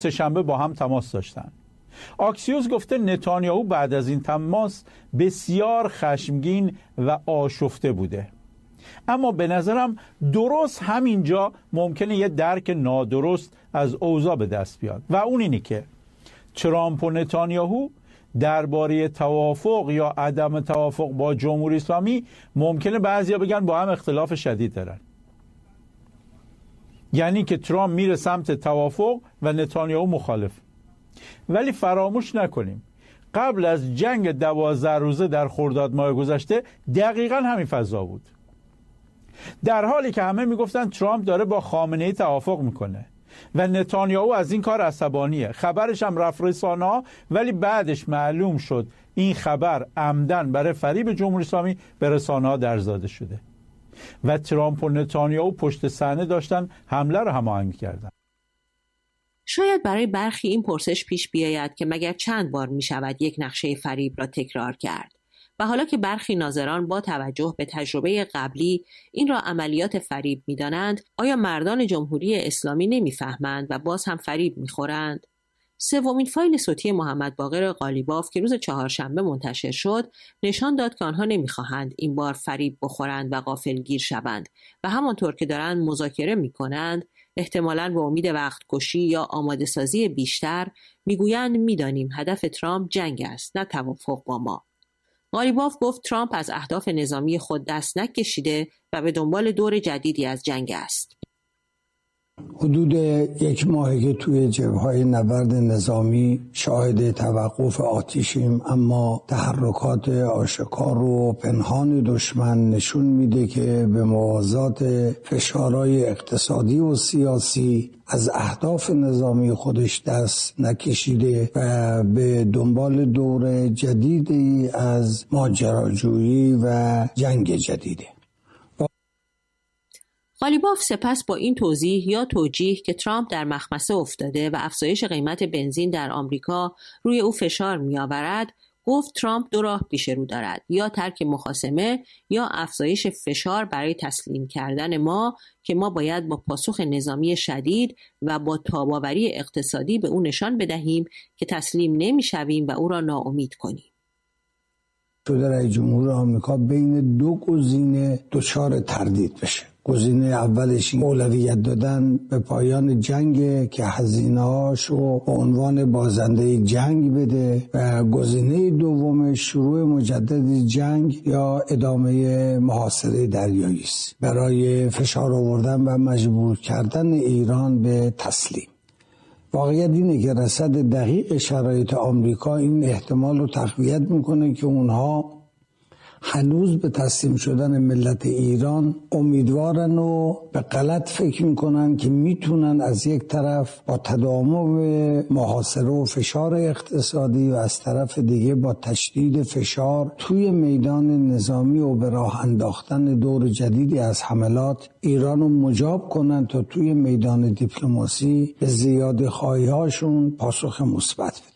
سه‌شنبه با هم تماس داشتن. آکسیوس گفته نتانیاهو بعد از این تماس بسیار خشمگین و آشفته بوده. اما به نظرم درست همینجا ممکنه یه درک نادرست از اوضاع به دست بیاد و اون اینه که ترامپ و نتانیاهو درباره توافق یا عدم توافق با جمهوری اسلامی ممکنه بعضیا بگن با هم اختلاف شدید دارن. یعنی که ترامپ میره سمت توافق و نتانیاهو مخالف. ولی فراموش نکنیم قبل از جنگ 12 روزه در خرداد ماه گذشته دقیقاً همین فضا بود. در حالی که همه میگفتن ترامپ داره با خامنه‌ای توافق میکنه و نتانیاهو از این کار عصبانیه. خبرش هم رفت رسانه‌ها، ولی بعدش معلوم شد این خبر عمدن برای فریب جمهوری اسلامی به رسانه‌ها درزاده شده و ترامپ و نتانیاهو پشت صحنه داشتن حمله رو هماهنگ کردن. شاید برای برخی این پرسش پیش بیاید که مگر چند بار می شود یک نقشه فریب را تکرار کرد؟ و حالا که برخی ناظران با توجه به تجربه قبلی این را عملیات فریب می دانند، آیا مردان جمهوری اسلامی نمی فهمند و باز هم فریب می خورند؟ سومین فایل صوتی محمد باقر قالیباف که روز چهارشنبه منتشر شد نشان داد که آنها نمی‌خواهند این بار فریب بخورند و غافلگیر شوند و همانطور که دارند مذاکره می‌کنند احتمالاً به امید وقت کشی یا آماده سازی بیشتر میگویند میدانیم هدف ترامپ جنگ است نه توافق با ما. قالیباف گفت ترامپ از اهداف نظامی خود دست نکشیده و به دنبال دور جدیدی از جنگ است. حدود یک ماهه که توی جبهه‌های نبرد نظامی شاهد توقف آتشیم، اما تحرکات آشکار و پنهان دشمن نشون میده که به موازات فشارهای اقتصادی و سیاسی از اهداف نظامی خودش دست نکشیده و به دنبال دور جدیدی از ماجراجویی و جنگ جدیده. قالیباف سپس با این توضیح یا توجیه که ترامپ در مخمسه افتاده و افزایش قیمت بنزین در آمریکا روی او فشار می‌آورد، گفت ترامپ دو راه پیش رو دارد: یا ترک مخاصمه یا افزایش فشار برای تسلیم کردن ما که ما باید با پاسخ نظامی شدید و با تاب‌آوری اقتصادی به او نشان بدهیم که تسلیم نمی‌شویم و او را ناامید کنیم. رئیس جمهور آمریکا بین دو گزینه دچار تردید بشه. گزینه اولش اولویت دادن به پایان جنگ که هزینه‌هاشو به عنوان بازنده جنگ بده و گزینه دوم شروع مجدد جنگ یا ادامه محاصره دریایی است برای فشار آوردن و مجبور کردن ایران به تسلیم. واقعیت اینه که رصد دقیق شرایط آمریکا این احتمال رو تقویت میکنه که اونها هنوز به تسلیم شدن ملت ایران امیدوارن و به غلط فکر میکنن که میتونن از یک طرف با تداوم محاصره و فشار اقتصادی و از طرف دیگه با تشدید فشار توی میدان نظامی و به راه انداختن دور جدیدی از حملات ایران رو مجاب کنن تا توی میدان دیپلماسی به زیاده خواهی‌هاشون پاسخ مثبت بده.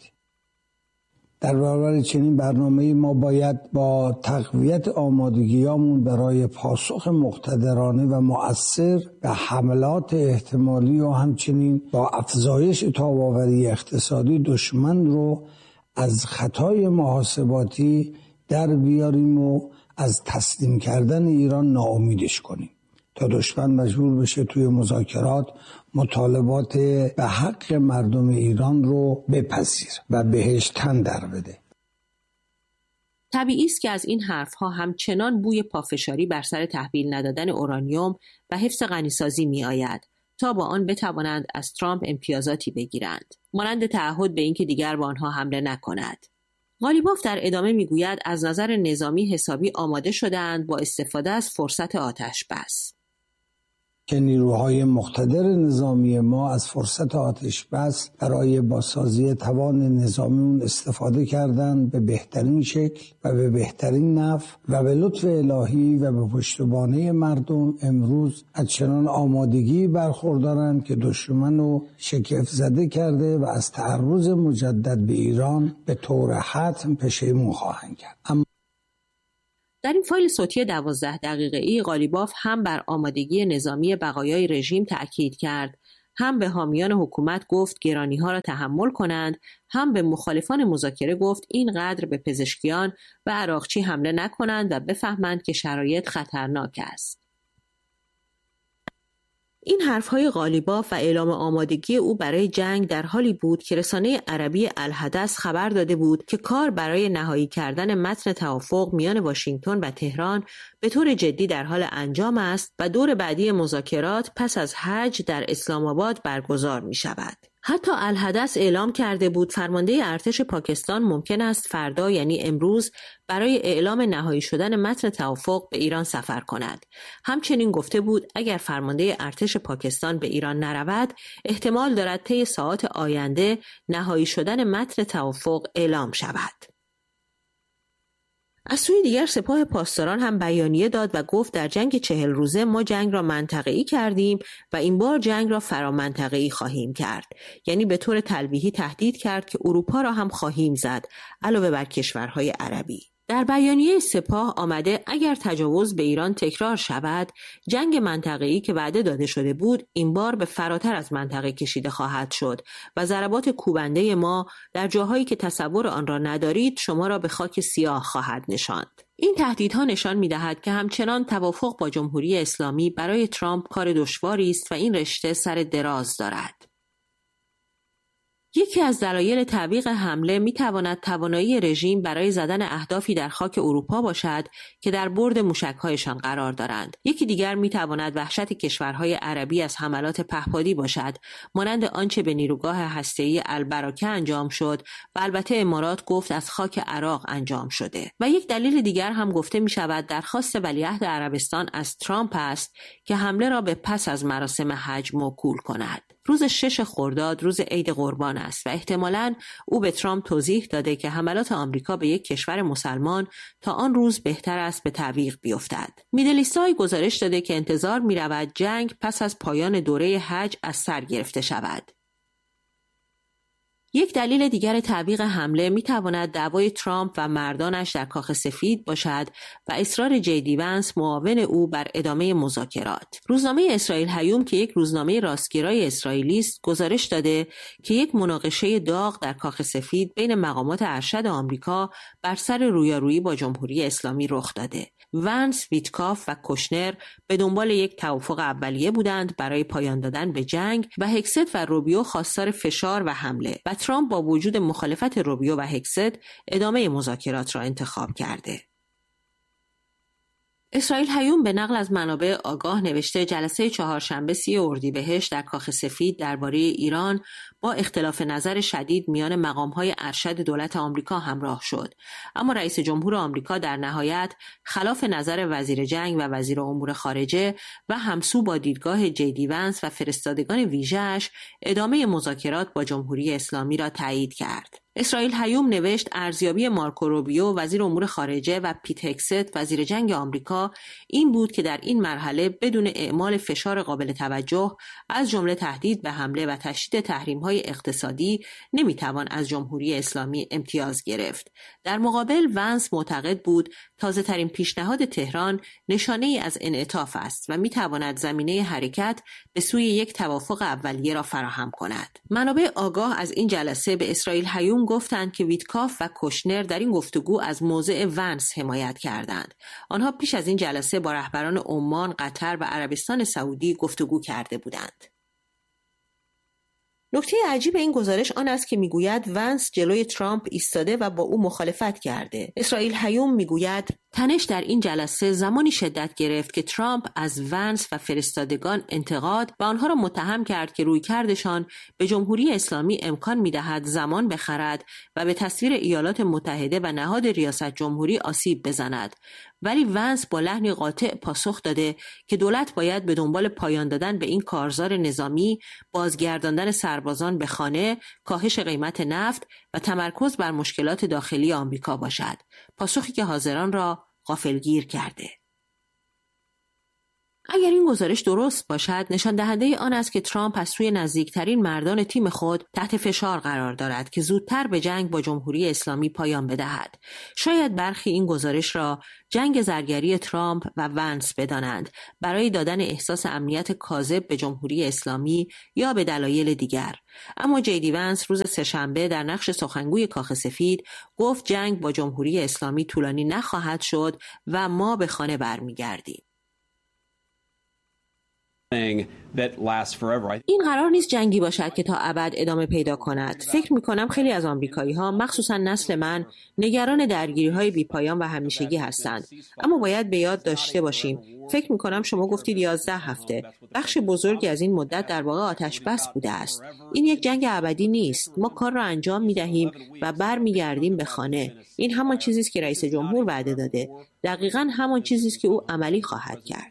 در برابر چنین برنامه‌ای ما باید با تقویت آمادگیامون برای پاسخ مقتدرانه و مؤثر به حملات احتمالی و همچنین با افزایش تاب‌آوری اقتصادی دشمن رو از خطای محاسباتی در بیاریم و از تسلیم کردن ایران ناامیدش کنیم تا دشمن مجبور بشه توی مذاکرات مطالبات به حق مردم ایران رو بپذیر و بهش تن در بده. طبیعی است که از این حرفها همچنان بوی پافشاری بر سر تحویل ندادن اورانیوم و حفظ غنیسازی می آید تا با آن بتوانند از ترامپ امتیازاتی بگیرند، مانند تعهد به اینکه دیگر با آنها حمله نکند. قالیباف در ادامه میگوید از نظر نظامی حسابی آماده شده‌اند با استفاده از فرصت آتش بس. که نیروهای مقتدر نظامی ما از فرصت آتش بس برای بازسازی توان نظامیون استفاده کردند به بهترین شکل و به بهترین نحو و به لطف الهی و به پشتوانه مردم امروز از چنان آمادگی برخوردارند که دشمن رو شگفت زده کرده و از تعرض مجدد به ایران به طور حتم پشیمون خواهند کرد. در این فایل صوتی 12 دقیقه‌ای قالیباف هم بر آمادگی نظامی بقایای رژیم تأکید کرد هم به حامیان حکومت گفت گرانی‌ها را تحمل کنند، هم به مخالفان مذاکره گفت اینقدر به پزشکیان و عراقچی حمله نکنند و بفهمند که شرایط خطرناک است. این حرفهای غالیباف و اعلام آمادگی او برای جنگ در حالی بود که رسانه عربی الحدث خبر داده بود که کار برای نهایی کردن متن توافق میان واشنگتن و تهران به طور جدی در حال انجام است و دور بعدی مذاکرات پس از حج در اسلام آباد برگزار می شود. حتی الحدث اعلام کرده بود فرمانده ارتش پاکستان ممکن است فردا یعنی امروز برای اعلام نهایی شدن متن توافق به ایران سفر کند. همچنین گفته بود اگر فرمانده ارتش پاکستان به ایران نرود احتمال دارد طی ساعات آینده نهایی شدن متن توافق اعلام شود. از سوی دیگر سپاه پاسداران هم بیانیه داد و گفت در جنگ 40 روزه ما جنگ را منطقه‌ای کردیم و این بار جنگ را فرامنطقه‌ای خواهیم کرد. یعنی به طور تلویحی تهدید کرد که اروپا را هم خواهیم زد علاوه بر کشورهای عربی. در بیانیه سپاه آمده اگر تجاوز به ایران تکرار شود جنگ منطقه‌ای که وعده داده شده بود این بار به فراتر از منطقه کشیده خواهد شد و ضربات کوبنده ما در جاهایی که تصور آن را ندارید شما را به خاک سیاه خواهد نشاند. این تهدیدها نشان می‌دهد که همچنان توافق با جمهوری اسلامی برای ترامپ کار دشواری است و این رشته سر دراز دارد. یکی از دلایل تعویق حمله می‌تواند توانایی رژیم برای زدن اهدافی در خاک اروپا باشد که در برد موشک‌هایشان قرار دارند. یکی دیگر می‌تواند وحشت کشورهای عربی از حملات پهپادی باشد، مانند آنچه به نیروگاه هسته‌ای البراکه انجام شد و البته امارات گفت از خاک عراق انجام شده. و یک دلیل دیگر هم گفته می‌شود درخواست ولیعهد عربستان از ترامپ است که حمله را به پس از مراسم حج موکول کند. روز 6 خرداد روز عید قربان است و احتمالاً او به ترامپ توضیح داده که حملات آمریکا به یک کشور مسلمان تا آن روز بهتر است به تعویق بیفتد. میدلیست‌های گزارش داده که انتظار می‌رود جنگ پس از پایان دوره حج از سر گرفته شود. یک دلیل دیگر تعویق حمله میتواند دعوای ترامپ و مردانش در کاخ سفید باشد و اصرار جی ونس معاون او بر ادامه مذاکرات. روزنامه اسرائیل هیوم که یک روزنامه راستگرای اسرائیلی است گزارش داده که یک مناقشه داغ در کاخ سفید بین مقامات ارشد آمریکا بر سر رویارویی با جمهوری اسلامی رخ داده. ونس، ویتکاف و کوشنر به دنبال یک توافق اولیه بودند برای پایان دادن به جنگ و هکست و روبیو خواستار فشار و حمله و ترامپ با وجود مخالفت روبیو و هکست ادامه مذاکرات را انتخاب کرده. اسرائیل هیوم به نقل از منابع آگاه نوشته جلسه چهارشنبه 30 اردیبهشت در کاخ سفید درباره ایران با اختلاف نظر شدید میان مقام‌های ارشد دولت آمریکا همراه شد، اما رئیس جمهور آمریکا در نهایت خلاف نظر وزیر جنگ و وزیر امور خارجه و همسو با دیدگاه جی ونس و فرستادگان ویژه‌اش ادامه مذاکرات با جمهوری اسلامی را تایید کرد. اسرائیل هیوم نوشت ارزیابی مارکو روبیو وزیر امور خارجه و پیت هکست وزیر جنگ آمریکا این بود که در این مرحله بدون اعمال فشار قابل توجه از جمله تهدید به حمله و تشدید تحریم‌های اقتصادی نمیتوان از جمهوری اسلامی امتیاز گرفت. در مقابل ونس معتقد بود تازه‌ترین پیشنهاد تهران نشانه‌ای از انعطاف است و میتواند زمینه حرکت به سوی یک توافق اولیه را فراهم کند. منابع آگاه از این جلسه به اسرائیل هیوم گفتند که ویتکاف و کوشنر در این گفتگو از موضع ونس حمایت کردند. آنها پیش از این جلسه با رهبران عمان، قطر و عربستان سعودی گفتگو کرده بودند. نکته عجیب این گزارش آن است که میگوید ونس جلوی ترامپ ایستاده و با او مخالفت کرده. اسرائیل هیوم میگوید تنش در این جلسه زمانی شدت گرفت که ترامپ از ونس و فرستادگان انتقاد و آنها را متهم کرد که رویکردشان به جمهوری اسلامی امکان میدهد زمان بخرد و به تصویر ایالات متحده و نهاد ریاست جمهوری آسیب بزند. ولی ونس با لحنی قاطع پاسخ داده که دولت باید به دنبال پایان دادن به این کارزار نظامی، بازگرداندن سربازان به خانه، کاهش قیمت نفت و تمرکز بر مشکلات داخلی آمریکا باشد. پاسخی که حاضران را غافلگیر کرده. اگر این گزارش درست باشد، نشان دهنده آن است که ترامپ از سوی نزدیکترین مردان تیم خود تحت فشار قرار دارد که زودتر به جنگ با جمهوری اسلامی پایان بدهد. شاید برخی این گزارش را جنگ زرگری ترامپ و ونس بدانند برای دادن احساس امنیت کاذب به جمهوری اسلامی یا به دلایل دیگر. اما جیدی ونس روز سه‌شنبه در نقش سخنگوی کاخ سفید گفت جنگ با جمهوری اسلامی طولانی نخواهد شد و ما به خانه برمیگردیم. این قرار نیست جنگی باشد که تا ابد ادامه پیدا کند. فکر می‌کنم خیلی از آمریکایی‌ها، مخصوصا نسل من، نگران درگیری‌های بی‌پایان و همیشگی هستند. اما باید به یاد داشته باشیم. فکر می‌کنم شما گفتید 11 هفته. بخش بزرگی از این مدت در واقع آتش بس بوده است. این یک جنگ ابدی نیست. ما کار را انجام می‌دهیم و برمیگردیم به خانه. این همان چیزی است که رئیس جمهور وعده داده. دقیقاً همان چیزی است که او عملی خواهد کرد.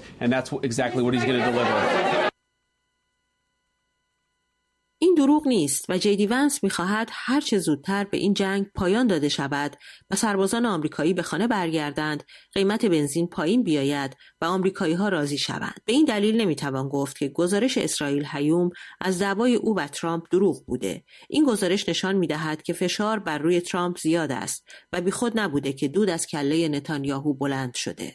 این دروغ نیست و جیدی ونس می‌خواهد هر چه زودتر به این جنگ پایان داده شود و سربازان آمریکایی به خانه برگردند، قیمت بنزین پایین بیاید و آمریکایی‌ها راضی شوند. به این دلیل نمی‌توان گفت که گزارش اسرائیل هیوم از دعوای او و ترامپ دروغ بوده. این گزارش نشان می‌دهد که فشار بر روی ترامپ زیاد است و بیخود نبوده که دود از کله نتانیاهو بلند شده.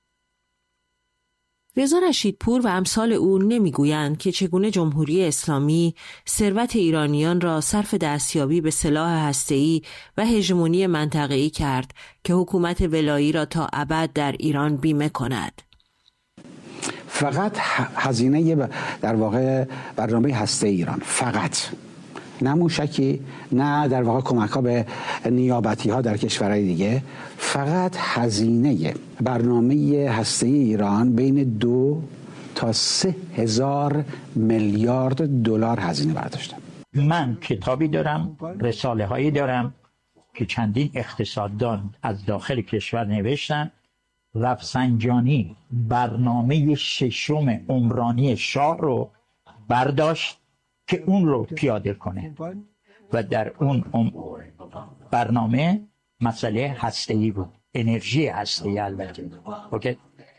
رضا رشیدپور و امثال او نمیگویند که چگونه جمهوری اسلامی ثروت ایرانیان را صرف دستیابی به سلاح هسته‌ای و هژمونی منطقه‌ای کرد که حکومت ولایی را تا ابد در ایران بیمه کند. فقط هزینه در واقع برنامه هسته ایران، فقط، نه موشکی، نه در واقع کمک‌ها به نیابتی‌ها در کشورهای دیگه، فقط هزینه برنامه هسته ایران بین 2 تا 3 هزار میلیارد دلار هزینه برداشته. من کتابی دارم، رساله هایی دارم که چندین اقتصاددان از داخل کشور نوشتن. رفسنجانی برنامه 6 عمرانی شاه رو برداشت که اون رو پیاده کنه و در اون برنامه مسئله هسته‌ای بود، انرژی هسته‌ای. البته اوکی.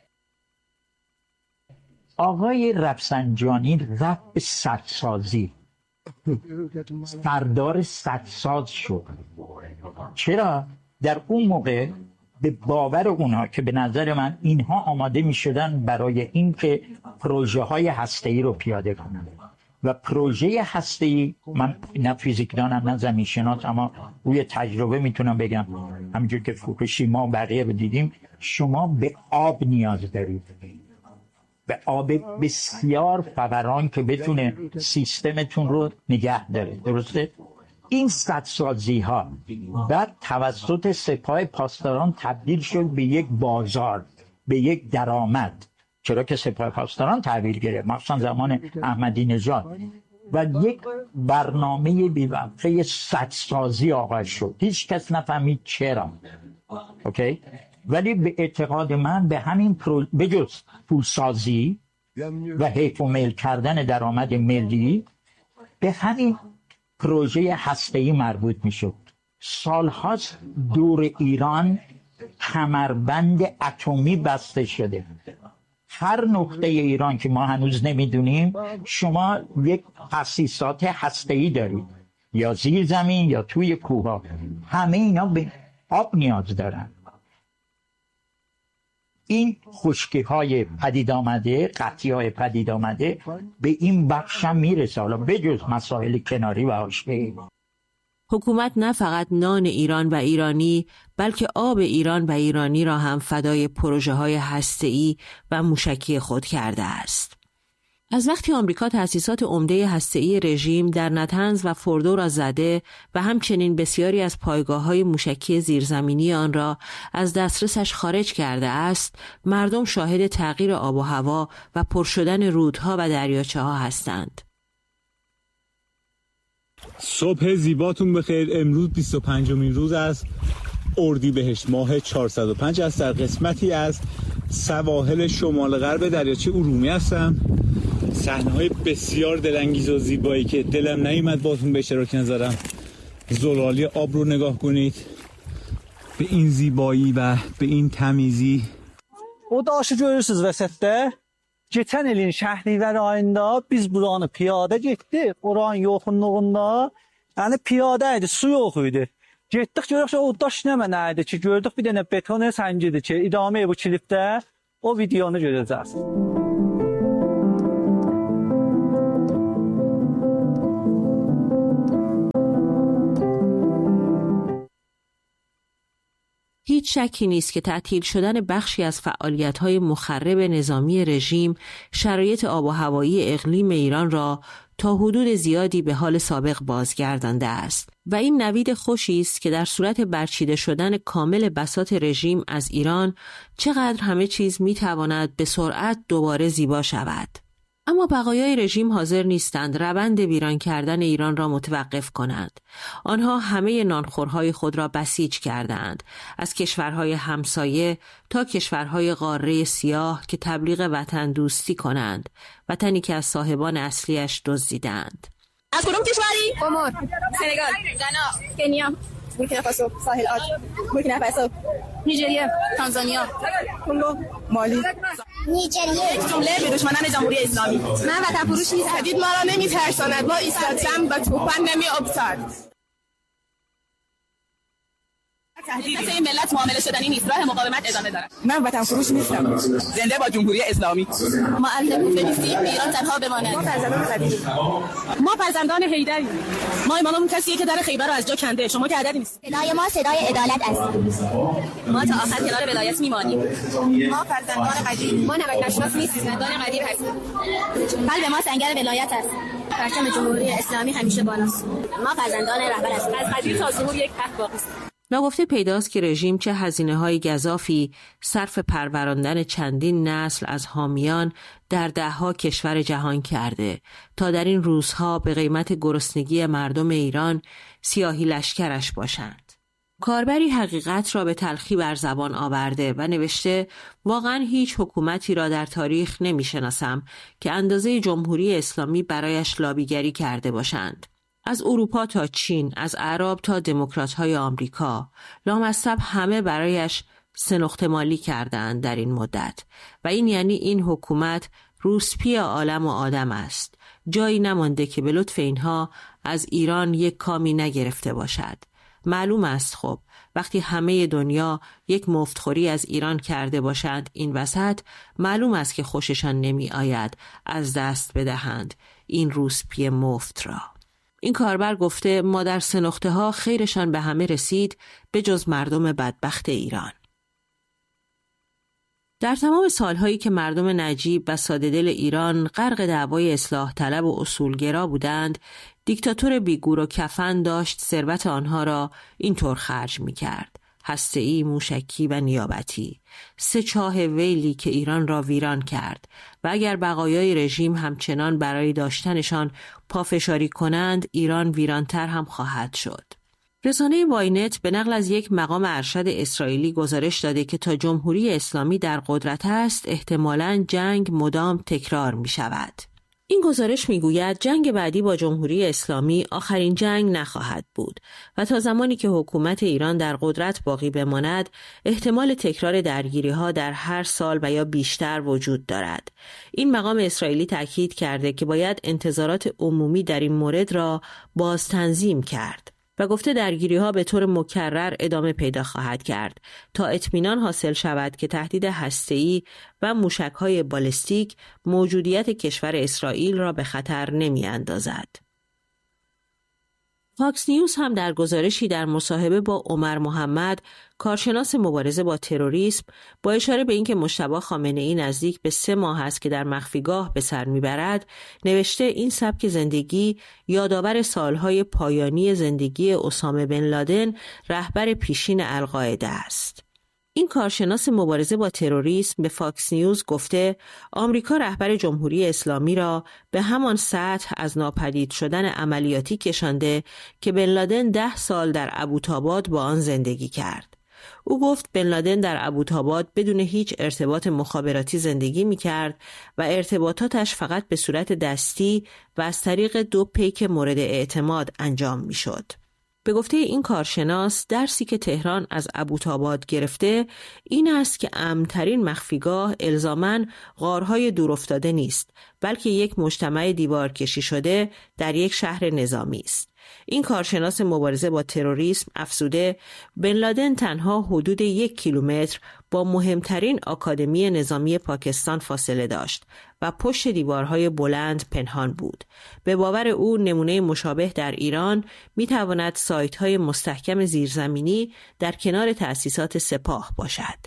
آقای رفسنجانی رفت به سدسازی، سردار سدساز شد. چرا؟ در اون موقع به باور اونا که به نظر من اینها آماده می شدن برای این که پروژه های هسته‌ای رو پیاده کنن و پروژه هسته‌ای، من نه فیزیکدانم نه زمین شناس، اما روی تجربه میتونم بگم، همینجور که فوکوشیما و بقیه رو دیدیم، شما به آب نیاز دارید، به آب بسیار فوران که بتونه سیستمتون رو نگه داره. درسته؟ این سدسازی ها بعد توسط سپاه پاسداران تبدیل شد به یک بازار، به یک درآمد، چرا که سپاه پاسداران تحویل گرفت مخصوصا زمان احمدی نژاد و یک برنامه بی‌وقفه سدسازی آغاز شد. هیچ کس نفهمید چرا. اوکی؟ ولی به اعتقاد من به همین بجز پولسازی و حیف و میل کردن درآمد ملی، به همین پروژه هسته‌ای مربوط میشد. سالهاست دور ایران کمربند اتمی بسته شده. هر نقطه ایران که ما هنوز نمیدونیم، شما یک تأسیسات هسته‌ای دارید، یا زیر زمین یا توی کوه‌ها. همه اینا به آب نیاز دارن. این خشکی‌های پدید آمده، قطعی‌های پدید آمده به این بخش هم میرسه، حالا بجز مسائل کناری و حاشیه‌ای. حکومت نه فقط نان ایران و ایرانی، بلکه آب ایران و ایرانی را هم فدای پروژه‌های هسته‌ای و موشکی خود کرده است. از وقتی آمریکا تأسیسات عمده هسته‌ای رژیم در نتنز و فوردو را زده و همچنین بسیاری از پایگاه‌های موشکی زیرزمینی آن را از دسترسش خارج کرده است، مردم شاهد تغییر آب و هوا و پر شدن رودها و دریاچه‌ها هستند. صبح زیباتون بخیر. امروز 25مین روز از اردیبهشت ماه 405 است. در قسمتی از سواحل شمال غرب دریاچه ارومیه هستم. صحنه‌های بسیار دلانگیز و زیبایی که دلم نیامد باهاتون به اشتراک نذارم. زلالی آب رو نگاه کنید، به این زیبایی و به این تمیزی. O daşı görürsüz vəsətdə. Geçen ilin Şəhrivar ayında biz buranı piyada getdik. Oranın yoxunluğunda, yəni piyada idi, su yox idi. Getdik görək o daş nə mənə idi ki, gördük bir dənə beton səngidir ki, idamə bu klipdə o videonu görəcəksiniz. هیچ شکی نیست که تعطیل شدن بخشی از فعالیت‌های مخرب نظامی رژیم شرایط آب و هوایی اقلیم ایران را تا حدود زیادی به حال سابق بازگردانده است و این نوید خوشی است که در صورت برچیده شدن کامل بساط رژیم از ایران چقدر همه چیز می‌تواند به سرعت دوباره زیبا شود. اما بقایای رژیم حاضر نیستند روند ویران کردن ایران را متوقف کنند. آنها همه نانخورهای خود را بسیج کردند، از کشورهای همسایه تا کشورهای قاره سیاه که تبلیغ وطن دوستی کنند، وطنی که از صاحبان اصلیش دزدیدند. از کدوم کشوری؟ قمر، سنگال، غنا، کنیا، بورکینافاسو، ساحل عاج، بورکینافاسو، نیجریه، تانزانیا، کنگو، مالی. نیجریه. جمله به دشمنان جمهوری اسلامی. من وطن فروش نیستم. جدید ما را نمی‌ترساند. ما ایستادیم با توپان نمی‌افتاد. تهدید این ملت معامله شدنی نیست. راه مقاومت ادامه دارد. من وطن فروش نیستم. زنده با جمهوری اسلامی. معلم بنویسیم ایران تنها بماند. ما فرزندان قدیمی. ما فرزندان حیدریم. ما اماممون کسیه که در خیبر رو از جا کنده. شما که عددی نیست. صدای ما صدای عدالت است. ما تا آخر کنار ولایت میمانیم. ما فرزندان قدیم. ما نمک‌نشناس نیستیم. فرزندان قدیم هستیم. قلب ما سنگر ولایت است. پرچم جمهوری اسلامی همیشه بالاست. ما فرزندان رهبر هستیم. از قدیم تا ظهور یک حق باقی است. ناگفته پیداست که رژیم چه هزینه‌های گزافی صرف پروراندن چندین نسل از حامیان در ده‌ها کشور جهان کرده تا در این روزها به قیمت گرسنگی مردم ایران سیاهی لشکرش باشند. کاربری حقیقت را به تلخی بر زبان آورده و نوشته واقعا هیچ حکومتی را در تاریخ نمی‌شناسم که اندازه جمهوری اسلامی برایش لابیگری کرده باشند. از اروپا تا چین، از اعراب تا دموکرات‌های آمریکا، لامصب همه برایش سنخته مالی کردند در این مدت و این یعنی این حکومت روسپی عالم و آدم است. جایی نمانده که به لطف اینها از ایران یک کامی نگرفته باشد. معلوم است خب وقتی همه دنیا یک مفتخوری از ایران کرده باشند این وسط، معلوم است که خوششان نمی آید از دست بدهند این روسپی مفت را. این کاربر گفته ما در سه نقطه ها خیرشان به همه رسید به جز مردم بدبخت ایران. در تمام سالهایی که مردم نجیب و ساده دل ایران غرق دعوای اصلاح طلب و اصولگرا بودند، دیکتاتور بیگور و کفن داشت ثروت آنها را اینطور خرج می کرد. هسته‌ای، موشکی و نیابتی. سه چاه ویلی که ایران را ویران کرد و اگر بقایای رژیم همچنان برای داشتنشان پافشاری کنند ایران ویرانتر هم خواهد شد. رسانه واینت به نقل از یک مقام ارشد اسرائیلی گزارش داده که تا جمهوری اسلامی در قدرت است احتمالاً جنگ مدام تکرار می شود. این گزارش میگوید جنگ بعدی با جمهوری اسلامی آخرین جنگ نخواهد بود و تا زمانی که حکومت ایران در قدرت باقی بماند احتمال تکرار درگیری‌ها در هر سال و یا بیشتر وجود دارد. این مقام اسرائیلی تاکید کرده که باید انتظارات عمومی در این مورد را باز تنظیم کرد و گفته درگیری‌ها به طور مکرر ادامه پیدا خواهد کرد تا اطمینان حاصل شود که تهدید هسته‌ای و موشک‌های بالستیک موجودیت کشور اسرائیل را به خطر نمی‌اندازد. فاکس نیوز هم در گزارشی در مصاحبه با عمر محمد، کارشناس مبارزه با تروریسم، با اشاره به اینکه مجتبی خامنه‌ای نزدیک به 3 ماه است که در مخفیگاه به سر میبرد، نوشته این سبک زندگی یادآور سالهای پایانی زندگی اسامه بن لادن، رهبر پیشین القاعده است. این کارشناس مبارزه با تروریسم به فاکس نیوز گفته آمریکا رهبر جمهوری اسلامی را به همان سطح از ناپدید شدن عملیاتی کشانده که بن لادن 10 سال در ابوطاباد با آن زندگی کرد. او گفت بن لادن در ابوطاباد بدون هیچ ارتباط مخابراتی زندگی می کرد و ارتباطاتش فقط به صورت دستی و از طریق 2 پیک مورد اعتماد انجام می شد. به گفته این کارشناس، درسی که تهران از ابوطاباد گرفته این است که امن‌ترین مخفیگاه الزاماً غارهای دورافتاده نیست، بلکه یک مجتمع دیوارکشی شده در یک شهر نظامی است. این کارشناس مبارزه با تروریسم افزوده بن لادن تنها حدود 1 کیلومتر با مهمترین آکادمی نظامی پاکستان فاصله داشت و پشت دیوارهای بلند پنهان بود. به باور او نمونه مشابه در ایران میتواند سایت‌های مستحکم زیرزمینی در کنار تأسیسات سپاه باشد.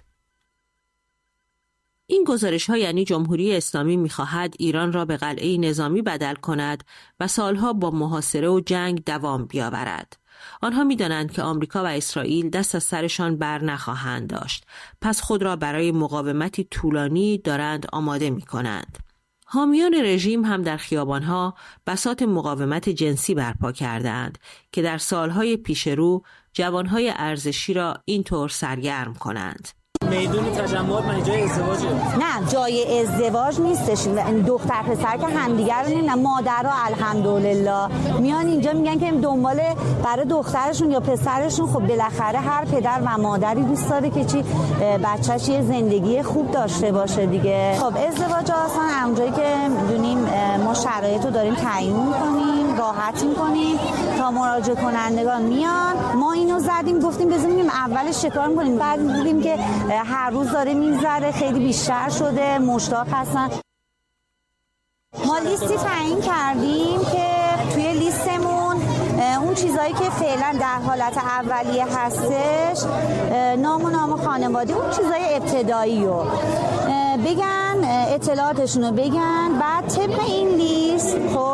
این گزارش‌ها یعنی جمهوری اسلامی می‌خواهد ایران را به قلعه نظامی بدل کند و سالها با محاصره و جنگ دوام بیاورد. آنها می‌دانند که آمریکا و اسرائیل دست از سرشان بر نخواهند داشت، پس خود را برای مقاومتی طولانی دارند آماده می‌کنند. حامیان رژیم هم در خیابان‌ها بساط مقاومت جنسی برپا کردند که در سالهای پیش رو جوانهای ارزشی را اینطور سرگرم کنند. میدون تجمعات من جای ازدواجه؟ نه جای ازدواج نیستش. دختر پسر که همدیگر رو نمیدونن، مادرها الحمدلله میان اینجا میگن که دنبال برای دخترشون یا پسرشون. خب بالاخره هر پدر و مادری دوست داره که چی بچه‌ش یه زندگی خوب داشته باشه دیگه. خب ازدواج آسان همونجایی که میدونیم ما شرایط رو داریم تعیین می‌کنیم، راحت می‌کنیم تا مراجعه کنندگان میان. ما اینو زدیم گفتیم بزنیم اولش چه کار می‌کنیم، بعد دیدیم که هر روز داره میذاره، خیلی بیشتر شده، مشتاق هستن. ما لیستی تعیین کردیم که توی لیستمون اون چیزایی که فعلا در حالت اولیه هستش، نام و نام خانواده، اون چیزای ابتدایی رو بگن، اطلاعاتشون رو بگن. بعد طبق این لیست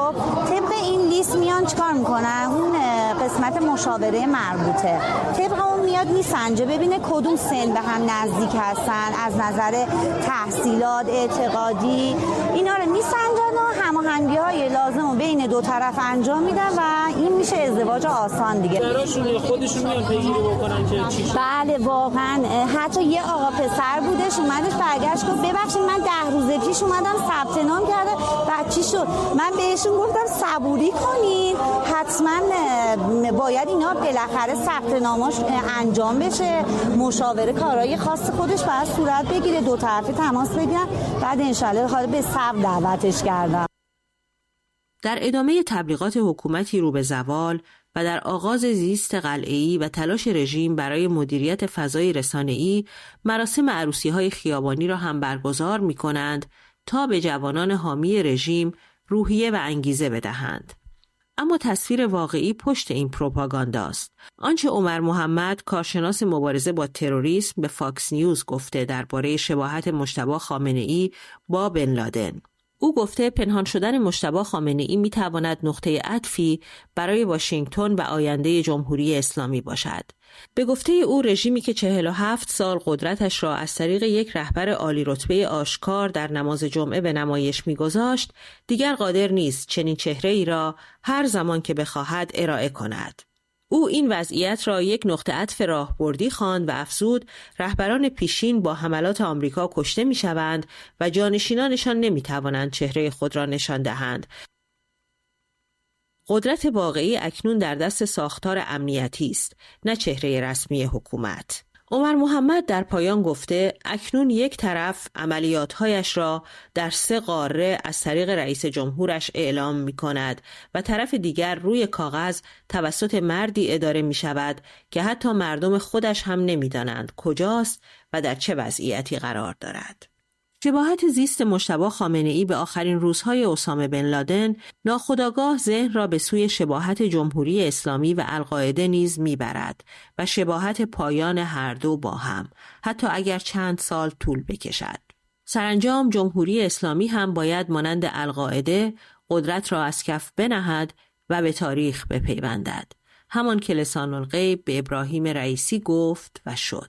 میان چیکار میکنن؟ اون قسمت مشاوره مربوطه طبق اون میاد میسنجه ببینه کدوم سن به هم نزدیک هستن از نظر تحصیلات، اعتقادی، اینا رو میسنجن و هماهنگی‌های لازم رو بین دو طرف انجام میدن و این میشه ازدواج آسان دیگه. براشون خودشون میان پیگیری بکنن که چی شد. بله واقعا حتی یه آقا پسر بودش اومدش برگشت گفت ببخشید من 10 روز پیش اومدم ثبت نام کردم بعد چی شد؟ من بهشون گفتم صبوری کنین، حتما باید اینا بالاخره ثبت نامش انجام بشه، مشاوره کارهای خاص خودش باید صورت بگیره، دو طرفه تماس بگیرن، بعد انشالله حالا به صبر دعوتش کردم. در ادامه تبلیغات حکومتی رو به زوال و در آغاز زیست قلعه‌ای و تلاش رژیم برای مدیریت فضای رسانه‌ای، مراسم عروسی‌های خیابانی را هم برگزار می‌کنند تا به جوانان حامی رژیم روحیه و انگیزه بدهند. اما تصویر واقعی پشت این پروپاگانداست. آنچه عمر محمد، کارشناس مبارزه با تروریسم، به فاکس نیوز گفته درباره شباهت مجتبی خامنه‌ای با بن لادن. او گفته پنهان شدن مجتبی خامنه‌ای می‌تواند نقطه عطفی برای واشنگتن و آینده جمهوری اسلامی باشد. به گفته او رژیمی که 47 سال قدرتش را از طریق یک رهبر عالی رتبه آشکار در نماز جمعه به نمایش می‌گذاشت، دیگر قادر نیست چنین چهره‌ای را هر زمان که بخواهد ارائه کند. او این وضعیت را یک نقطه عطف راهبردی خواند و افزود رهبران پیشین با حملات آمریکا کشته می‌شوند و جانشینانشان نمی‌توانند چهره خود را نشان دهند. قدرت واقعی اکنون در دست ساختار امنیتی است، نه چهره رسمی حکومت. عمر محمد در پایان گفته اکنون یک طرف عملیات‌هایش را در 3 قاره از طریق رئیس جمهورش اعلام می‌کند و طرف دیگر روی کاغذ توسط مردی اداره می‌شود که حتی مردم خودش هم نمی‌دانند کجاست و در چه وضعیتی قرار دارد. شباهت زیست مجتبی خامنه‌ای به آخرین روزهای اسامه بن لادن ناخودآگاه ذهن را به سوی شباهت جمهوری اسلامی و القاعده نیز میبرد و شباهت پایان هر دو با هم، حتی اگر چند سال طول بکشد. سرانجام جمهوری اسلامی هم باید مانند القاعده قدرت را از کف بنهد و به تاریخ بپیوندد، همان که لسان الغیب به ابراهیم رئیسی گفت و شد.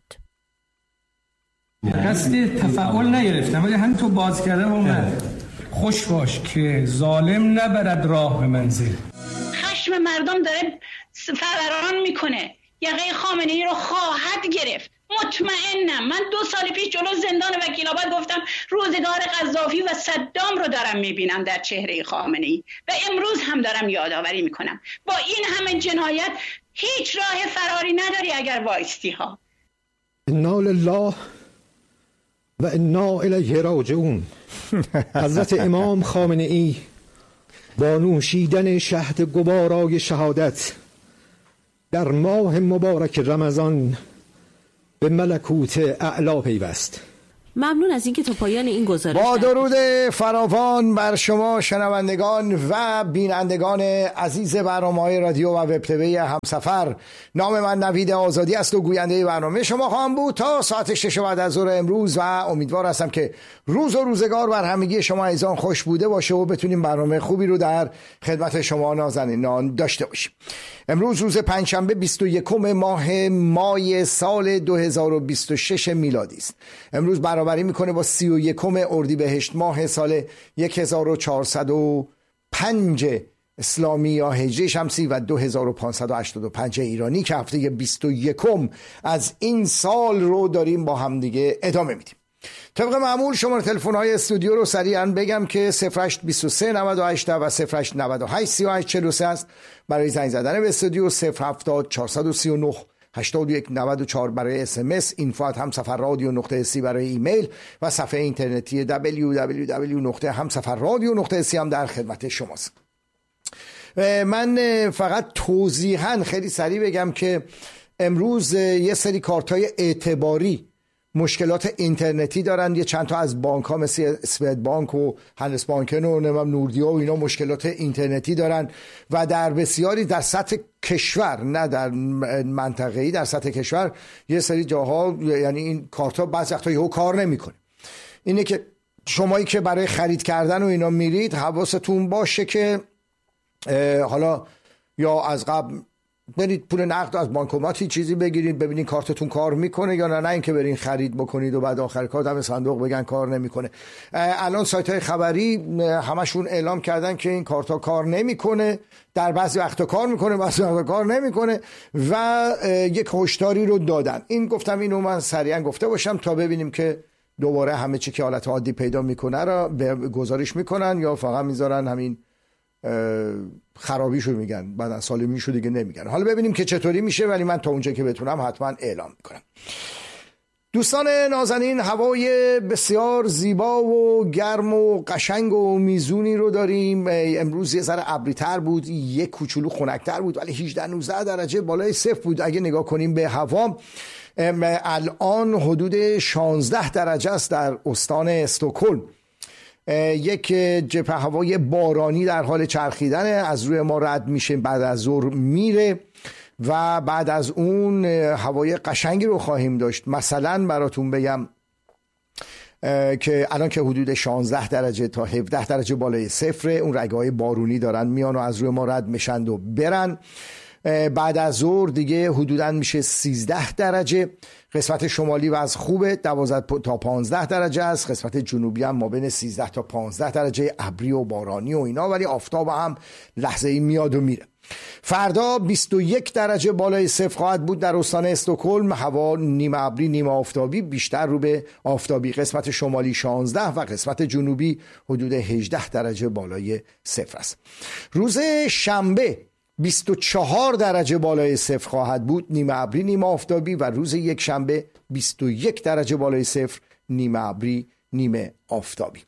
قصد تفاعل نگرفتم ولی همین تو باز کردم اومد. خوش باش که ظالم نبرد راه به منزل. خشم مردم داره فوران میکنه، یقه خامنه‌ای رو خواهد گرفت. مطمئنم. من 2 سال پیش جلو زندان وکیل‌آباد گفتم روزگار قذافی و صدام رو دارم میبینم در چهره خامنه‌ای و امروز هم دارم یادآوری میکنم. با این همه جنایت هیچ راه فراری نداری اگر وایستی ها. انا لله و انا الیه راجعون. حضرت امام خامنه ای با نوشیدن شهد گوارای شهادت در ماه مبارک رمضان به ملکوت اعلا پیوست. ممنون از اینکه تا پایان این گزارش با درود فراوان بر شما شنوندگان و بینندگان عزیز برنامه‌های رادیو و وب تیوی همسفر، نام من نوید آزادی است و گوینده برنامه شما خواهم بود تا ساعت 6 بعد از ظهر امروز و امیدوار هستم که روز و روزگار بر همگی شما عزیزان خوش بوده باشه و بتونیم برنامه خوبی رو در خدمت شما نازنینان داشته باشیم. امروز روز پنجشنبه 21 ماه مای سال 2026 میلادی است. امروز برابری میکنه با 31 اردیبهشت ماه سال 1405 اسلامی یا هجری شمسی و 2585 ایرانی که هفته 21 از این سال رو داریم با همدیگه ادامه میدیم. طبق معمول شماره تلفن‌های استودیو رو سریعا بگم که 0823 98 و 08 98 38 43 است برای زنگ زدن به استودیو، 070 439 81 94 برای SMS، info@hamsafarradio.co برای ایمیل و صفحه اینترنتی www.hamsafarradio.co هم در خدمت شماست. من فقط توضیحاً خیلی سریع بگم که امروز یه سری کارت‌های اعتباری مشکلات اینترنتی دارن. یه چند تا از بانک ها مثل اسوید بانک و هندسبانکن و نوردیا و اینا مشکلات اینترنتی دارن و در بسیاری در سطح کشور، نه در منطقه‌ای، در سطح کشور یه سری جاها یعنی این کارت ها بعضی وقتا یهو کار نمیکنه. اینه که شمایی که برای خرید کردن و اینا میرید حواستون باشه که حالا یا از قبل برید پول نقد از بانکوماتی چیزی بگیرید ببینید کارتتون کار میکنه یا نه اینکه برین خرید بکنید و بعد آخر کار دم صندوق بگن کار نمیکنه. الان سایت های خبری همشون اعلام کردن که این کارت ها کار نمیکنه، در بعضی وقتا کار میکنه، بعضی وقتا کار نمیکنه و یک هشداری رو دادن. این گفتم اینو من سریعا گفته باشم تا ببینیم که دوباره همه چی که حالت عادی پیدا میکنه را گزارش میکنن یا فقط میذارن همین خرابیشو میگن، بعد از سالمیشو دیگه نمیگن. حالا ببینیم که چطوری میشه، ولی من تا اونجا که بتونم حتما اعلام میکنم. دوستان نازنین، هوای بسیار زیبا و گرم و قشنگ و میزونی رو داریم. امروز یه ذره ابری‌تر بود، یک کوچولو خنک‌تر بود، ولی 18-19 درجه بالای صفر بود. اگه نگاه کنیم به هوا الان حدود 16 درجه است در استان استکهلم. یک جبهه هوای بارانی در حال چرخیدن از روی ما رد میشه، بعد از ظهر میره و بعد از اون هوای قشنگی رو خواهیم داشت. مثلا براتون بگم که الان که حدود 16 درجه تا 17 درجه بالای صفر، اون رگ‌های بارونی دارن میان و از روی ما رد میشن و برن. بعد از ظهر دیگه حدوداً میشه 13 درجه. قسمت شمالی وضع خوبه، 12 تا 15 درجه است. قسمت جنوبی هم ما بین 13 تا 15 درجه، ابری و بارانی و اینا، ولی آفتاب هم لحظه ای میاد و میره. فردا 21 درجه بالای صفر خواهد بود در استان استکهلم. هوا نیمه ابری نیمه آفتابی، بیشتر رو به آفتابی. قسمت شمالی 16 و قسمت جنوبی حدود 18 درجه بالای صفر است. روز شنبه 24 درجه بالای صفر خواهد بود، نیمه ابری نیمه آفتابی، و روز یک شنبه 21 درجه بالای صفر، نیمه ابری نیمه آفتابی.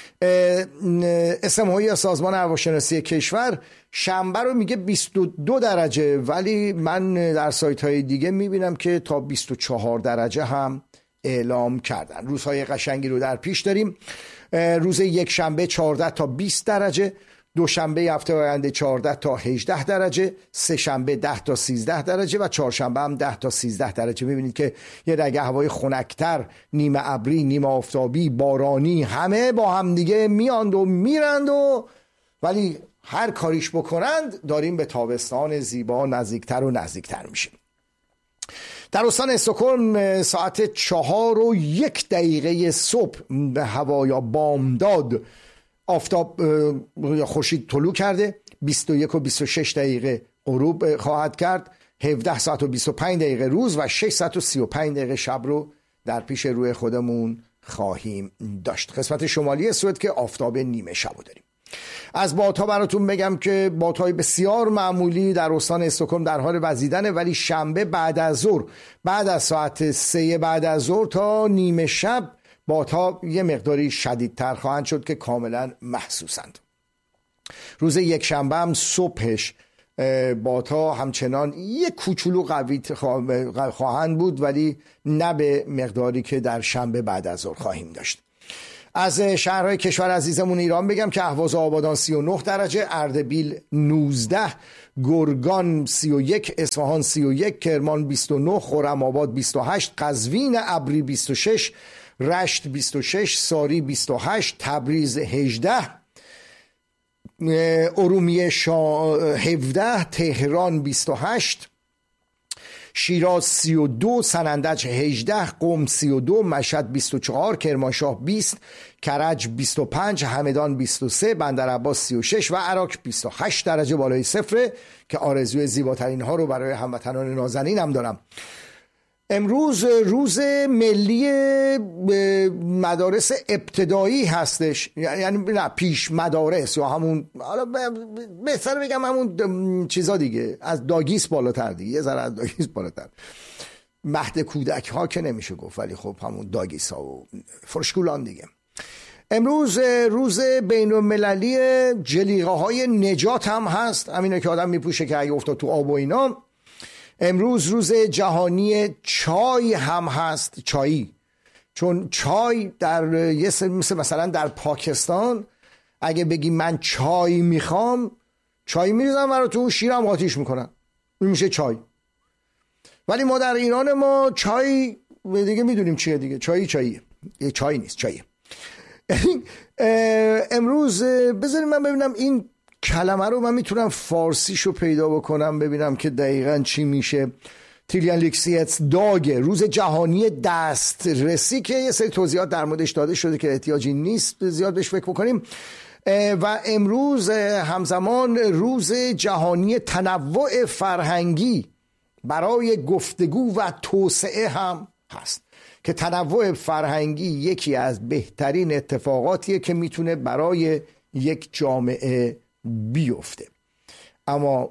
اسمهایی از سازمان هواشناسی کشور شنبه رو میگه 22 درجه، ولی من در سایت های دیگه میبینم که تا 24 درجه هم اعلام کردن. روزهای قشنگی رو در پیش داریم. روز یک شنبه 14 تا 20 درجه، دوشنبه هفته آینده 14 تا 18 درجه، سه شنبه 10 تا 13 درجه و چهارشنبه هم 10 تا 13 درجه. میبینید که یه رگه هوای خنک‌تر، نیمه ابری نیمه آفتابی بارانی، همه با هم دیگه میاند و میرند و ولی هر کاریش بکنند داریم به تابستان زیبا نزدیکتر و نزدیکتر میشیم. در استان استکهلم ساعت 4:01 صبح به هوا یا بامداد آفتاب خورشید طلوع کرده. 21 و 26 دقیقه غروب خواهد کرد. 17 ساعت و 25 دقیقه روز و 6 ساعت و 35 دقیقه شب رو در پیش روی خودمون خواهیم داشت. قسمت شمالی اسود که آفتاب نیمه شب رو داریم. از بادها براتون بگم که بادهای بسیار معمولی در استان استکهلم در حال وزیدنه، ولی شنبه بعد از ظهر، بعد از ساعت 3 بعد از ظهر تا نیمه شب بادها یه مقداری شدیدتر خواهند شد که کاملا محسوسند. روز یک شنبه هم صبحش بادها همچنان یک کوچولو قوی خواهند بود، ولی نه به مقداری که در شنبه بعد از ظهر خواهیم داشت. از شهرهای کشور عزیزمون ایران بگم که اهواز و آبادان 39 درجه، اردبیل 19، گرگان 31، اصفهان 31، کرمان 29، خرم‌آباد 28، قزوین ابری 26، رشت 26، ساری 28، تبریز 18، ارومیه 17، تهران 28، شیراز 32، سنندج 18، قم 32، مشهد 24، کرمانشاه 20، کرج 25، همدان 23، بندرعباس 36 و عراق 28 درجه بالای صفر که آرزوی زیباترین ها رو برای هموطنان نازنینم دارم. امروز روز ملی مدارس ابتدایی هستش، یعنی نه پیش مدارس، یا همون، حالا بهتر بگم همون چیزا دیگه، از داگیس بالاتر دیگه، یه ذره از داگیس بالاتر، مهد کودک ها که نمیشه گفت، ولی خب همون داگیس ها و فرشکولان دیگه. امروز روز بین المللی جلیقه های نجات هم هست، همینه که آدم میپوشه که اگه افتاد تو آب و اینا. امروز روز جهانی چای هم هست، چایی، چون چای در مثلا در پاکستان اگه بگی من چای میخوام، چای میریزن براتون، شیرم آتیش میکنن، این میشه چای. ولی ما در ایران ما چای دیگه میدونیم چیه دیگه، چاییه، یه چای نیست، چاییه. امروز بذاریم من ببینم این کلمه رو من میتونم فارسیشو پیدا بکنم ببینم که دقیقاً چی میشه. تیلیان لیکسیتس داگه، روز جهانی دسترسی که یه سری توضیحات در موردش داده شده که احتیاجی نیست زیاد بهش فکر بکنیم. و امروز همزمان روز جهانی تنوع فرهنگی برای گفتگو و توسعه هم هست که تنوع فرهنگی یکی از بهترین اتفاقاتیه که میتونه برای یک جامعه بیفته. اما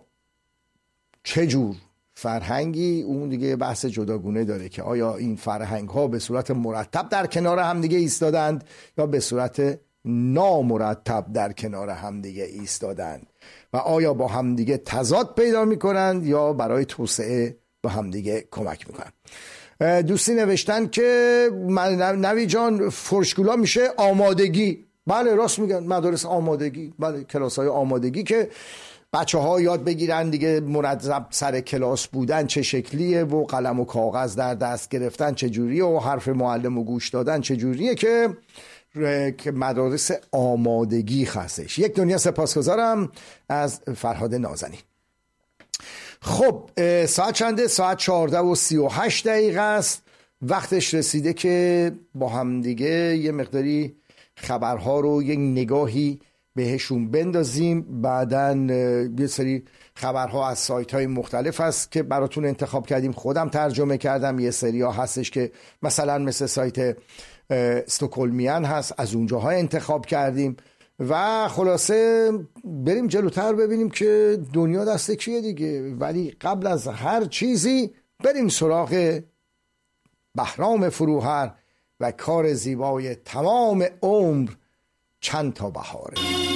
چه جور فرهنگی، اون دیگه بحث جداگونه داره که آیا این فرهنگ ها به صورت مرتب در کنار هم دیگه ایستادند یا به صورت نامرتب در کنار هم دیگه ایستادند و آیا با هم دیگه تضاد پیدا میکنند یا برای توسعه با هم دیگه کمک میکنند. دوستی نوشتن که نوی جان فرشکولا میشه آمادگی. بله راست میگن، مدارس آمادگی، بله کلاس های آمادگی که بچه ها یاد بگیرن دیگه منظم سر کلاس بودن چه شکلیه و قلم و کاغذ در دست گرفتن چه جوریه و حرف معلم و گوش دادن چه جوریه، که مدارس آمادگی هستش. یک دنیا سپاسگزارم از فرهاد نازنین. خب ساعت چنده؟ ساعت 14:38 است. وقتش رسیده که با هم دیگه یه مقداری خبرها رو یک نگاهی بهشون بندازیم. بعدن یه سری خبرها از سایت های مختلف هست که براتون انتخاب کردیم، خودم ترجمه کردم. یه سری ها هستش که مثلا مثل سایت استکهلمیان هست، از اونجاها انتخاب کردیم و خلاصه بریم جلوتر ببینیم که دنیا دست کیه دیگه. ولی قبل از هر چیزی بریم سراغ بهرام فروهر و کار زیبای تمام عمر چند تا بهاره.